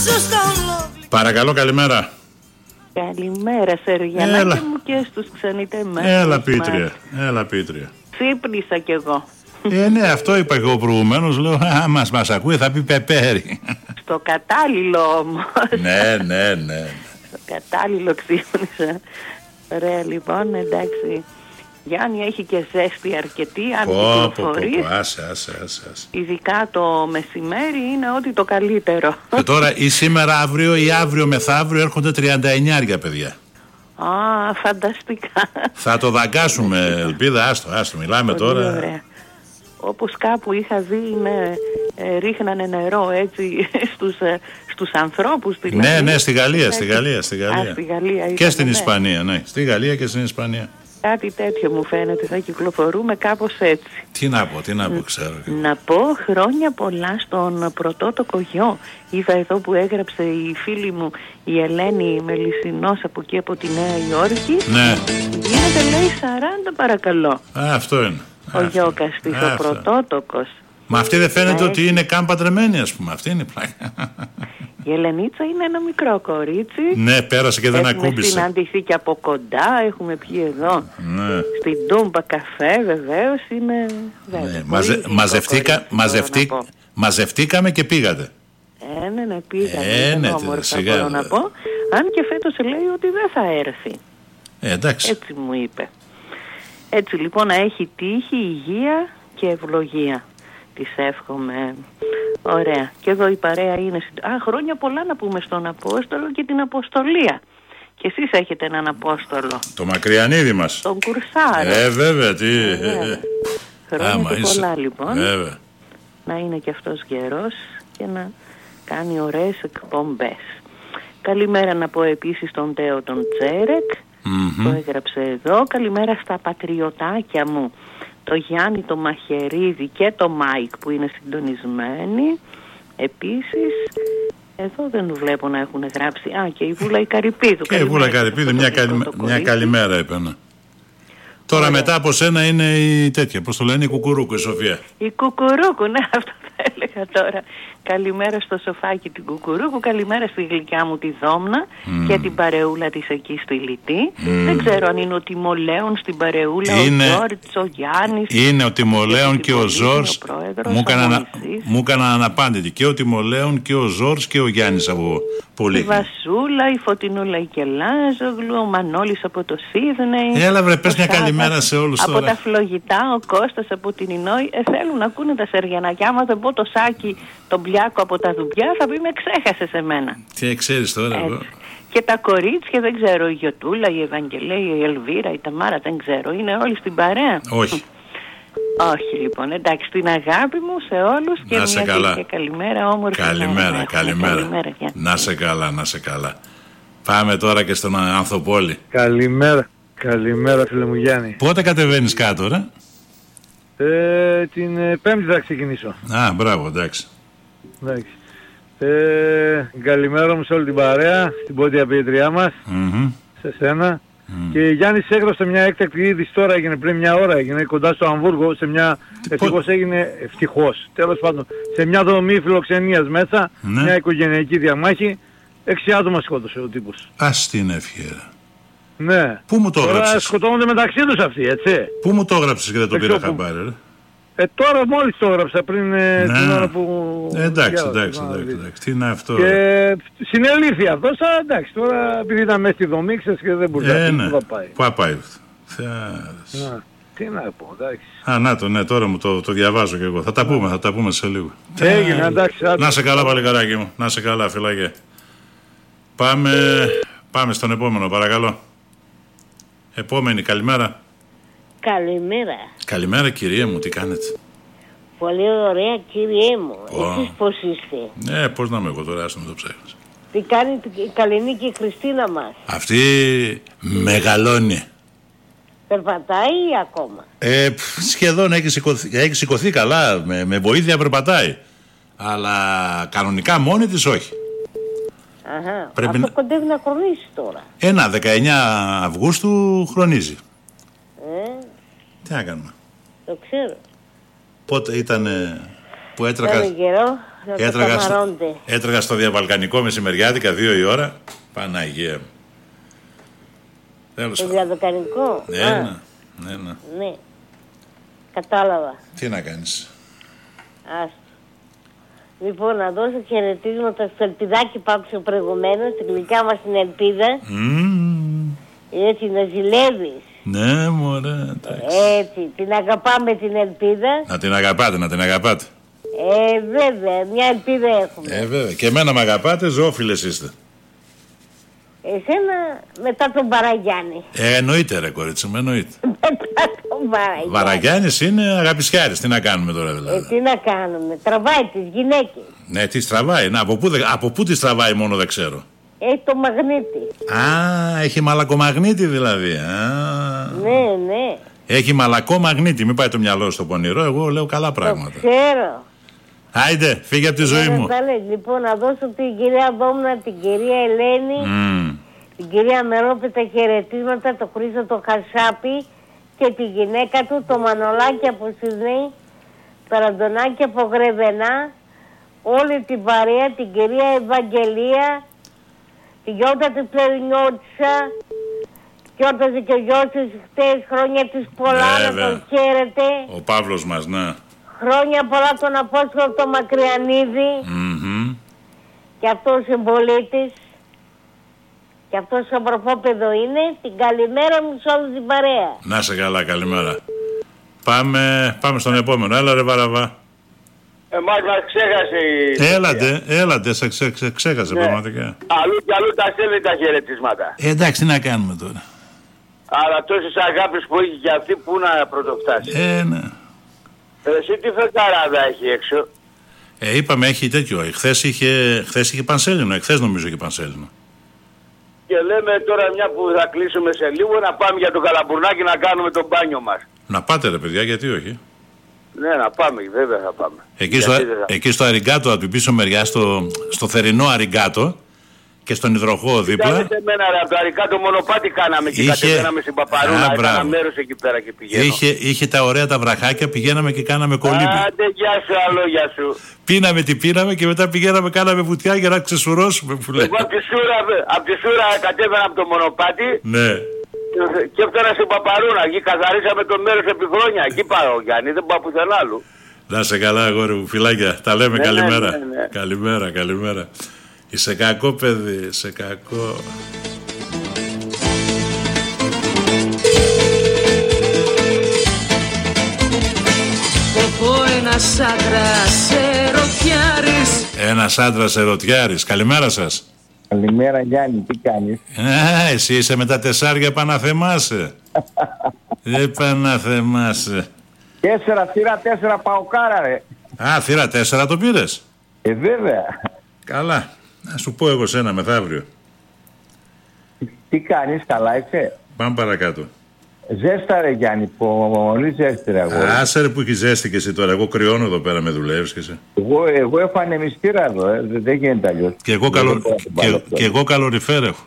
Παρακαλώ, καλημέρα. Καλημέρα, Σεργιανάκη μου, και στους ξενιτεμένους. Έλα πίτρια. Ξύπνησα κι εγώ. Ναι, αυτό είπα και εγώ προηγουμένως. Λέω, μας ακούει, θα πει πεπέρι. Στο κατάλληλο όμως. Ναι. Στο κατάλληλο ξύπνησα. Ωραία, λοιπόν, εντάξει. Γιάννη, έχει και ζέστη αρκετή, αν κυκλοφορείς. Άσε. Ειδικά το μεσημέρι είναι ό,τι το καλύτερο. Και τώρα ή σήμερα, αύριο ή αύριο μεθαύριο έρχονται 39, παιδιά. Α, φανταστικά. Θα το δαγκάσουμε, ελπίδα, άστο, μιλάμε πολύ τώρα. Ωραία. Όπως κάπου είχα δει, ρίχνανε νερό έτσι στους ανθρώπους. Δηλαδή. Ναι, στη Γαλλία. Στη Γαλλία και στην Ισπανία, ναι. Στη Γαλλία και στην Ισπανία. Κάτι τέτοιο μου φαίνεται, θα κυκλοφορούμε κάπως έτσι. Τι να πω, ξέρω. Να πω χρόνια πολλά στον πρωτότοκο γιο. Είδα εδώ που έγραψε η φίλη μου η Ελένη Μελισσινός από εκεί από τη Νέα Υόρκη. Ναι. Γίνεται, λέει, 40 παρακαλώ. Αυτό είναι. Ο Γιώκαστης, ο πρωτότοκος. Μα αυτή δεν φαίνεται ότι είναι καν παντρεμένη, ας πούμε. Αυτή είναι η πλάκα. Η Ελενίτσα είναι ένα μικρό κορίτσι. Ναι, πέρασε και δεν ακούμπησε. Έχουμε συναντηθεί και από κοντά, έχουμε πιει εδώ. Ναι. Στην Τούμπα καφέ, βεβαίως είναι. Μαζευτήκαμε και πήγατε. Ναι, πήγαμε. Όμορφα, μπορώ να πω. Αν και φέτος λέει ότι δεν θα έρθει. Εντάξει. Έτσι μου είπε. Έτσι λοιπόν, να έχει τύχη, υγεία και ευλογία. Της εύχομαι. Ωραία. Και εδώ η παρέα είναι. Χρόνια πολλά να πούμε στον Απόστολο και την Αποστολία. Και εσείς έχετε έναν Απόστολο. Το Μακριανίδη μας. Τον Κουρσάρα. Βέβαια, τι. Χρόνια πολλά λοιπόν. Βέβαια. Να είναι και αυτός γερός και να κάνει ωραίες εκπομπές. Καλημέρα να πω επίσης στον Τέο τον Τσέρεκ. Το έγραψε εδώ. Καλημέρα στα πατριωτάκια μου, το Γιάννη, το Μαχαιρίδη και το Μάικ που είναι συντονισμένοι. Επίσης, εδώ δεν βλέπω να έχουν γράψει. Και η Βούλα η Καρυπίδου. Και η Βούλα η Καρυπίδου, μια καλημέρα είπε. Τώρα μετά από σένα είναι η τέτοια, πώς το λένε, η Κουκουρούκου, η Σοφία. Η Κουκουρούκου, ναι, αυτό θα έλεγα τώρα. Καλημέρα στο σοφάκι την Κουκουρούκου, καλημέρα στη γλυκιά μου τη Δόμνα και την παρεούλα της εκεί στη Λιτή. Δεν ξέρω αν είναι ο Τιμολέων στην παρεούλα, ο Ζόρτς, ο Γιάννης. Είναι ο Τιμολέων και ο Ζόρτς. Μου έκαναν αναπάντητη. Και ο Τιμολέων και ο Ζόρτς και ο Γιάννης από πολύ. Η Βασούλα, η Φωτεινούλα η Κελάζογλου, ο Μανώλης από το Σίδνεϊ. Έλα βρε, πες μια καλημέρα σε όλους από τώρα. Τα Φλογητά, ο Κώστας από την Ινόη. Θέλουν να ακούνε τα Σεργιανάκια. Άμα δεν πω το Σάκι, τον Πλιάκο από τα Δουμπιά, θα πει με ξέχασες εμένα. Τι ξέρεις τώρα εγώ. Και τα κορίτσια δεν ξέρω, η Γιωτούλα, η Ευαγγελέα, η Ελβίρα, η Ταμάρα, δεν ξέρω. Είναι όλοι στην παρέα. Όχι. Όχι λοιπόν, εντάξει, την αγάπη μου σε όλους και να σε καλά. Και καλημέρα, όμορφη. Καλημέρα. Να σε καλά. Πάμε τώρα και στον Ανθοπόλη. Καλημέρα φίλε μου Γιάννη. Πότε κατεβαίνεις κάτω ρε? Την Πέμπτη θα ξεκινήσω. Μπράβο, εντάξει. Καλημέρα μου σε όλη την παρέα, στην πόντια ποιητριά μας, σε σένα. Και Γιάννης έγραψε μια έκτακτη είδηση τώρα, έγινε πριν μια ώρα, έγινε κοντά στο Αμβούργο, σε μια, ευτυχώς, τέλος πάντων, σε μια δομή φιλοξενίας μέσα, μια οικογενειακή διαμάχη, 6 άτομα σκότωσε ο τύπος. Ας την ευχαίρα. Ναι. Πού μου το έγραψες? Τώρα σκοτώνονται μεταξύ τους αυτοί, έτσι. Πού μου το έγραψες και δεν το πήρα χαμπάρι, ρε? Τώρα μόλις το έγραψα πριν την ώρα που... Εντάξει. Τι είναι αυτό? Και συνελήφθη αυτός, αλλά εντάξει, τώρα επειδή ήταν μέσα στη δομή, ξέρεις και δεν μπορεί να πάει. Πού θα πάει? Τι να πω, εντάξει. Να το, ναι, τώρα μου το διαβάζω κι εγώ. Θα τα πούμε σε λίγο. Έγινε, εντάξει. Να σε καλά παλικαράκι μου, να σε καλά φιλάκια. Πάμε στον επόμενο, παρακαλώ. Επόμενη, καλημέρα. Καλημέρα. Καλημέρα κυρία μου, τι κάνετε? Πολύ ωραία κύριέ μου. Εσείς πώς είστε? Πώς να είμαι εγώ τώρα, άστο με το ψάχνεις. Τι κάνει η Καληνή και η Χριστίνα μας? Αυτή μεγαλώνει. Περπατάει ή ακόμα? Σχεδόν έχει σηκωθεί καλά, με βοήθεια περπατάει. Αλλά κανονικά μόνη της όχι. Αυτό κοντεύει να χρονίσει τώρα. 19 Αυγούστου χρονίζει. Τι να κάνουμε? Το ξέρω. Πότε ήταν που έτρεχα? Ήταν καιρό Έτρεγα στο διαβαλκανικό μεσημεριάτικα 2 η ώρα. Παναγία μου. Το διαβαλκανικό. Ναι. Κατάλαβα. Τι να κάνεις. Λοιπόν, να δώσω χαιρετίσματα στο Ελπιδάκι που άκουσα προηγουμένως, στην γλυκιά μας την Ελπίδα. Έτσι, να ζηλεύεις. Ναι, μωρέ, εντάξει. Έτσι, την αγαπάμε την Ελπίδα. Να την αγαπάτε. Βέβαια, μια ελπίδα έχουμε. Βέβαια, και εμένα με αγαπάτε, ζωόφιλες είστε. Εσένα μετά τον Βαραγιάννη. Εννοείται ρε κορίτσι μου, εννοείται. Μετά τον Βαραγιάννη. Βαραγιάννης είναι αγαπησιάρης, τι να κάνουμε τώρα δηλαδή. Τι να κάνουμε, τραβάει τις γυναίκες. Ναι, τι τραβάει, από πού τις τραβάει μόνο δεν ξέρω. Έχει το μαγνήτη. Έχει μαλακομαγνήτη δηλαδή. Ναι. Έχει μαλακό μαγνήτη, μην πάει το μυαλό στο πονηρό, εγώ λέω καλά πράγματα. Το ξέρω. Άιντε, φύγε από τη ζωή μου. Λοιπόν, να δώσω την κυρία Δόμνα, την κυρία Ελένη, την κυρία Μερόπη τα χαιρετίσματα, το Χρήστο το Χασάπη και τη γυναίκα του, το Μανολάκι από Σιδνέη, το Ραντονάκι από Γρεβενά, όλη την παρέα, την κυρία Ευαγγελία, τη Γιώτα τη Πλερινιώτισσα, γιόρταζε και ο γιος της χτες, χρόνια της πολλά, να τον χαίρετε. Ο Παύλος μας, ναι. Χρόνια πολλά τον Απόστολο το Μακριανίδη. Και αυτός συμπολίτης. Και αυτός σοβροφόπεδο είναι. Την καλημέρα μου σε όλη την παρέα. Να σε καλά, καλημέρα. Πάμε στον επόμενο. Έλα ρε Βαραβά. Εμάς μας ξέχασε Έλατε, σε ξέχασε πραγματικά. Αλλού και αλλού τα στέλνει τα χαιρετίσματα. Εντάξει, τι να κάνουμε τώρα. Αλλά τόσες αγάπης που έχει και αυτή, πού να πρωτοφτάσει. Ναι. Εσύ τι φεκαράδα έχει έξω. Είπαμε έχει τέτοιο. Χθες είχε πανσέλινο. Εχθές νομίζω είχε πανσέλινο. Και λέμε τώρα μια που θα κλείσουμε σε λίγο να πάμε για το Καλαμπουρνάκι να κάνουμε το μπάνιο μας. Να πάτε ρε παιδιά, γιατί όχι. Ναι, να πάμε, βέβαια θα πάμε. Εκεί στο Αριγκάτο, από την πίσω μεριά, στο θερινό Αριγκάτο και στον υδροχώο δίπλα. Κοιτάξτε εμένα ρε, από το Αριγκάτο μονοπάτι κάναμε και κατεβαίναμε στην Παπαρούνα, έκανα μέρος εκεί πέρα και πηγαίνω. Είχε τα ωραία τα βραχάκια, πηγαίναμε και κάναμε κολύμπι. Άντε, γεια σου, αλόγια σου. Πίναμε τι πίναμε και μετά πηγαίναμε, κάναμε βουτιά για να ξεσουρώσουμε που λέει. Εγώ από τη Σούρα κατέβαινα από το μονοπάτι. Ναι. Και έφτανα στην Παπαρούνα, εκεί καθαρίσαμε το μέρος επί χρόνια. Εκεί πάω, Γιάννη, δεν πάω πουθενά άλλου. Να σε καλά, αγόρι μου, φιλάκια. Τα λέμε, καλημέρα. Ναι. Καλημέρα. Είσαι κακό παιδί, είσαι κακό. Ένας άντρας ερωτιάρης. Καλημέρα σας. Καλημέρα Γιάννη, τι κάνεις? Εσύ είσαι με τα 4 επαναθεμάσαι. Επαναθεμάσαι. 4 θύρα 4 παοκάρα ρε. Θύρα 4 το πήρες? Βέβαια. Καλά, να σου πω εγώ σένα μεθαύριο. Τι κάνεις, καλά είσαι? Πάμε παρακάτω. Ζέστα ρε Γιάννη, πολύ ζέστη ρε εγώ. Άσε ρε που έχει ζέστη και εσύ τώρα, εγώ κρυώνω εδώ πέρα, με δουλεύεις και εσύ. Εγώ έχω ανεμιστήρα εδώ, δεν γίνεται αλλιώς. Και εγώ καλοριφέρ έχω.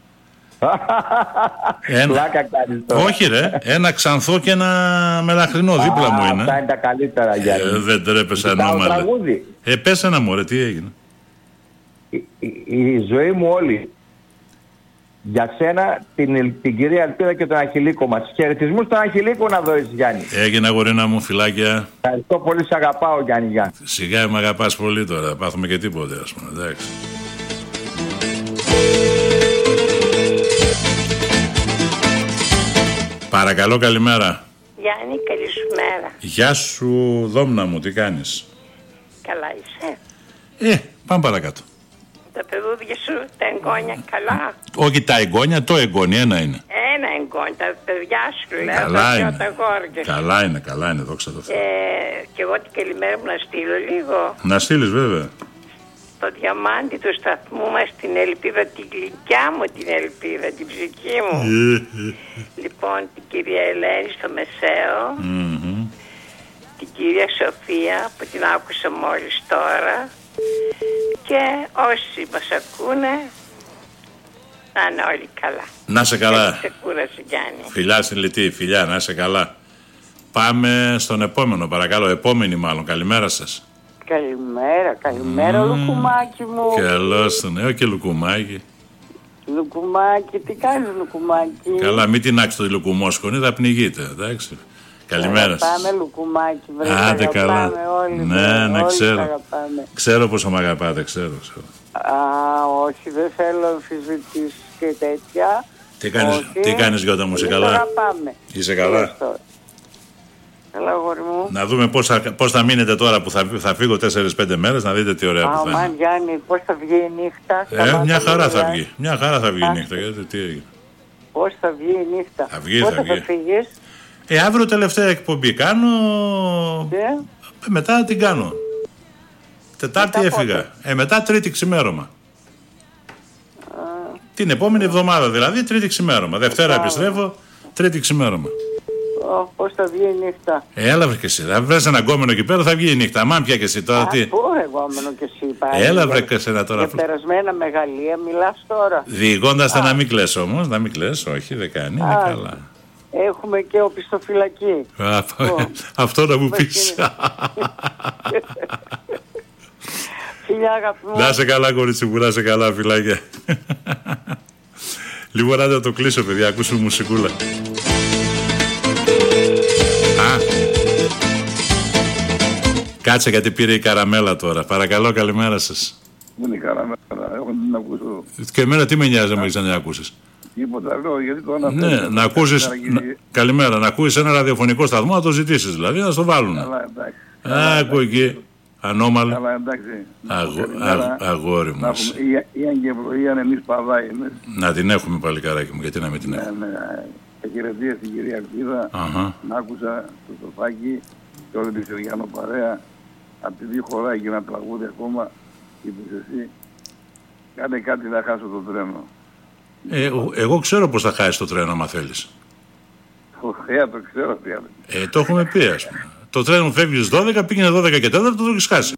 Πλάκα κάνεις τώρα. Όχι ρε, ένα ξανθό και ένα μελαχρινό δίπλα μου είναι. Αυτά είναι τα καλύτερα Γιάννη. Δεν τρέπεσαι ανώμαλα. Πες ένα μωρέ, τι έγινε? Η ζωή μου όλη. Για σένα, την κυρία Ελπίδα και τον Αχιλίκο μας. Χαιρετισμούς στον Αχιλίκο να δώσεις Γιάννη. Έγινε αγορίνα μου, φιλάκια. Ευχαριστώ πολύ, σ' αγαπάω Γιάννη. Γιάννη. Σιγά με αγαπάς πολύ τώρα, θα πάθουμε και τίποτε ας πούμε, εντάξει. Παρακαλώ, καλημέρα. Γιάννη, καλή σου μέρα. Γεια σου Δόμνα μου, τι κάνεις? Καλά είσαι? Πάμε παρακάτω. Τα παιδούδια σου, τα εγγόνια, καλά? Όχι τα εγγόνια, το εγγόνι, ένα είναι. Ένα εγγόνι, τα παιδιά σου λέω, καλά είναι. τα γόρια. Καλά είναι, δόξα τω Θεώ. Και εγώ την καλημέρα μου να στείλω λίγο. Να στείλεις βέβαια. Το διαμάντι του σταθμού μας, την Ελπίδα, την γλυκιά μου την Ελπίδα, την ψυχή μου. Λοιπόν, την κυρία Ελένη στο Μεσαίο, την κυρία Σοφία που την άκουσα μόλις τώρα, και όσοι μας ακούνε να είναι όλοι καλά. Να σε καλά. Ξεκούρασε, Γιάννη. Φιλιά στην Λιτή, φιλιά, να σε καλά. Πάμε στον επόμενο, παρακαλώ. Επόμενη μάλλον. Καλημέρα σας. Καλημέρα Λουκουμάκι μου. Καλώς το νέο και Λουκουμάκι. Λουκουμάκι, τι κάνεις Λουκουμάκι? Καλά, μην τεινάξει το λουκουμόσκονη, θα πνιγείτε, εντάξει. Καλημέρα σας. Πάμε Λουκουμάκι, βρε, άντε καλά. Όλοι, ναι, όλοι ξέρω. Ξέρω πόσο με αγαπάτε, ξέρω. Όχι, δεν θέλω αμφισβητήσεις και τέτοια. Τι κάνεις Γιώτα μου, είσαι καλά? Αγαπάμε. Είσαι καλά? Καλά, αγόρι μου. Να δούμε πώς θα μείνετε τώρα που θα φύγω 4-5 μέρες, να δείτε τι ωραία που θα είναι. Γιάννη, πώς θα βγει η νύχτα? Μια χαρά θα βγει. Μια χαρά θα βγει η νύχτα. Τι έγινε? Πώς θα βγει η νύχτα? Θα βγει, πότε θα φύγεις? Αύριο τελευταία εκπομπή κάνω. Μετά την κάνω. Τετάρτη έφυγα. Μετά Τρίτη ξημέρωμα. Την επόμενη εβδομάδα δηλαδή, Τρίτη ξημέρωμα. Δευτέρα επιστρέφω, Τρίτη ξημέρωμα. Πώς θα βγει η νύχτα? Έλα βρε και εσύ. Θα βρες ένα γκόμενο εκεί πέρα, θα βγει η νύχτα. Αμάν πια και εσύ τώρα τι. Πού γκόμενο και εσύ πάλι? Έλα βρε και εσένα τώρα. Για περασμένα μεγαλεία μιλάς τώρα. Διηγώντας τα να μην κλαις όμως. Να μην κλαις, όχι δεν κάνει. Είναι καλά. Έχουμε και οπισθοφυλακή. Αυτό να μου πεις. Φιλιά αγάπη μου. Να σε καλά κορίτσι μου, να σε καλά φιλάκια. Λοιπόν, άντε να το κλείσω παιδιά, ακούσουμε μουσικούλα. Κάτσε γιατί πήρε η καραμέλα τώρα. Παρακαλώ, καλημέρα σας. Δεν είναι καραμέλα, έχω την ακούσω. Και εμένα τι με νοιάζει να έχεις να την ακούσεις? Τίποτα, λέω, γιατί το αναφέρω. Ναι, να ακούσεις, καλημέρα, να ακούσεις ένα ραδιοφωνικό σταθμό, να το ζητήσεις δηλαδή, να στο βάλουν. Καλά, εντάξει. Άκου εκεί, ανώμαλο. Καλά, εντάξει. Αγόρι μου. Η Αγγευλογία είναι εμείς παδάει. Να την έχουμε παλικάράκι μου, γιατί να μην την έχουμε. Τα χαιρετία στην κυρία Αλφίδα, να άκουσα το Στοφάκι και όλη τη Σεργιανό παρέα. Απ' τη δύο χωράει και ένα τραγούδι ακόμα, είπες εσύ, κάνε κάτι να χάσω το τρένο. Εγώ ξέρω πώς θα χάσεις το τρένο, άμα θέλεις. Το ξέρω τι άλλο. Το έχουμε πει, ας πούμε. Το τρένο φεύγει στις 12, πήγαινε 12 και 4, το έχεις χάσει.